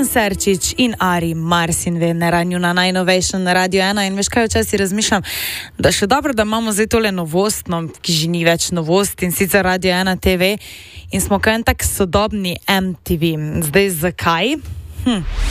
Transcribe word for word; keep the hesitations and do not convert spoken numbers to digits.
Serčič in Ari Marsin ve na ranju na najnovejšem na Radio ena in veš kaj, včasih razmišljam, da še dobro, da imamo zdaj tole novost, no, ki že ni več novost in sicer Radio ena te ve in smo kaj en tak sodobni M T V. Zdaj zakaj? Hm.